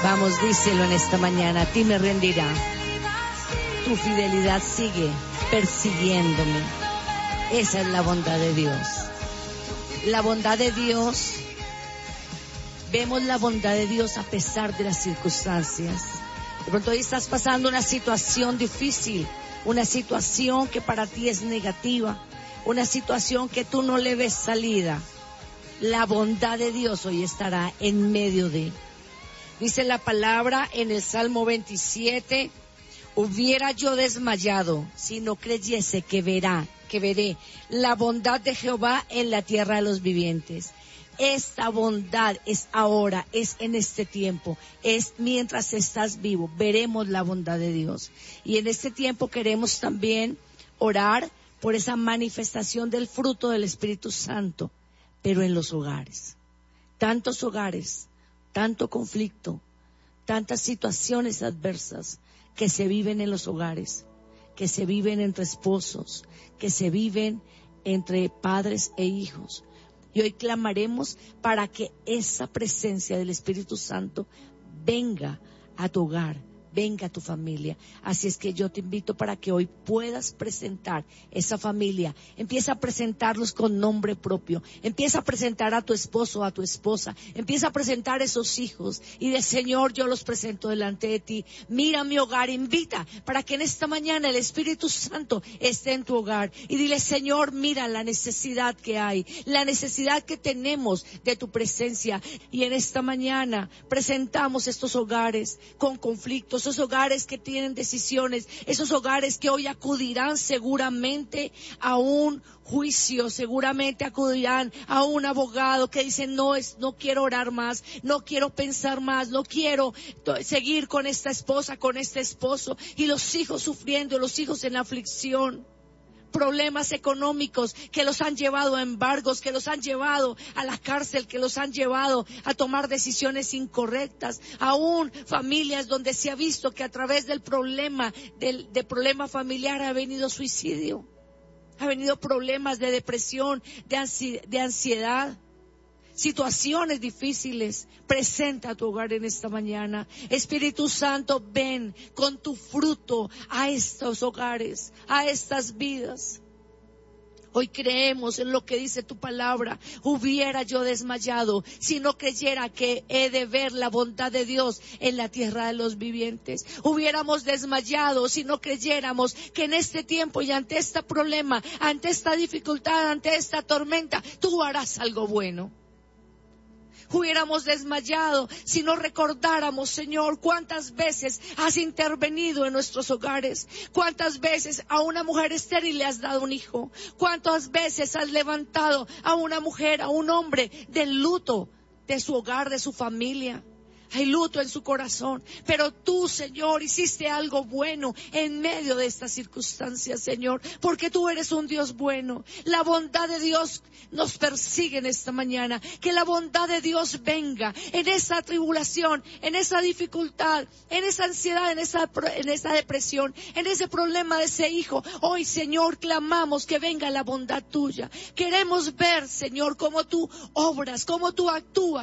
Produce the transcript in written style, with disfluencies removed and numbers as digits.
Vamos, díselo en esta mañana, a ti me rendirá. Tu fidelidad sigue persiguiéndome. Esa es la bondad de Dios. La bondad de Dios, vemos la bondad de Dios a pesar de las circunstancias. De pronto hoy estás pasando una situación difícil, una situación que para ti es negativa, una situación que tú no le ves salida. La bondad de Dios hoy estará en medio de. Dice la palabra en el Salmo 27, hubiera yo desmayado si no creyese que veré la bondad de Jehová en la tierra de los vivientes. Esta bondad es ahora, es en este tiempo, es mientras estás vivo, veremos la bondad de Dios. Y en este tiempo queremos también orar por esa manifestación del fruto del Espíritu Santo, pero en los hogares. Tantos hogares, tanto conflicto, tantas situaciones adversas que se viven en los hogares, que se viven entre esposos, que se viven entre padres e hijos. Y hoy clamaremos para que esa presencia del Espíritu Santo venga a tu hogar, venga a tu familia. Así es que yo te invito para que hoy puedas presentar esa familia. Empieza a presentarlos con nombre propio. Empieza a presentar a tu esposo, a tu esposa. Empieza a presentar a esos hijos. Y de Señor, yo los presento delante de ti. Mira mi hogar, invita para que en esta mañana el Espíritu Santo esté en tu hogar. Y dile, Señor, mira la necesidad que hay, la necesidad que tenemos de tu presencia. Y en esta mañana presentamos estos hogares con conflictos, esos hogares que tienen decisiones, esos hogares que hoy acudirán seguramente a un juicio, seguramente acudirán a un abogado que dice no quiero orar más, no quiero pensar más, no quiero seguir con esta esposa, con este esposo, y los hijos sufriendo, los hijos en aflicción. Problemas económicos que los han llevado a embargos, que los han llevado a la cárcel, que los han llevado a tomar decisiones incorrectas. Aún familias donde se ha visto que a través del problema familiar ha venido suicidio, ha venido problemas de depresión, de ansiedad. Situaciones difíciles, presenta a tu hogar en esta mañana. Espíritu Santo, ven con tu fruto a estos hogares, a estas vidas. Hoy creemos en lo que dice tu palabra. Hubiera yo desmayado si no creyera que he de ver la bondad de Dios en la tierra de los vivientes. Hubiéramos desmayado si no creyéramos que en este tiempo y ante este problema, ante esta dificultad, ante esta tormenta, tú harás algo bueno. Hubiéramos desmayado si no recordáramos, Señor, cuántas veces has intervenido en nuestros hogares, cuántas veces a una mujer estéril le has dado un hijo, cuántas veces has levantado a una mujer, a un hombre del luto de su hogar, de su familia. Hay luto en su corazón, pero tú, Señor, hiciste algo bueno en medio de estas circunstancias, Señor, porque tú eres un Dios bueno. La bondad de Dios nos persigue en esta mañana. Que la bondad de Dios venga en esa tribulación, en esa dificultad, en esa ansiedad, en esa depresión, en ese problema de ese hijo. Hoy, Señor, clamamos que venga la bondad tuya. Queremos ver, Señor, cómo tú obras, cómo tú actúas